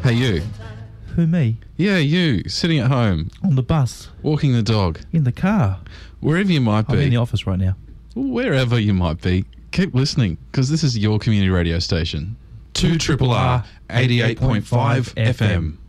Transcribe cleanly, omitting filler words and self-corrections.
Hey, you. Who, me? Yeah, you. Sitting at home. On the bus. Walking the dog. In the car. Wherever you might be. I'm in the office right now. Wherever you might be. Keep listening, because this is your community radio station. 2RRR 88.5 FM.